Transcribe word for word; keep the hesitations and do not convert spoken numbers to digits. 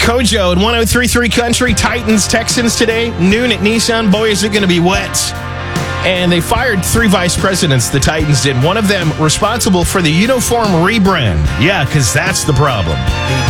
Kojo at one oh three point three Country. Titans, Texans today. Noon at Nissan. Boy, is it going to be wet. And they fired three vice presidents, the Titans did. One of them responsible for the uniform rebrand. Yeah, because that's the problem.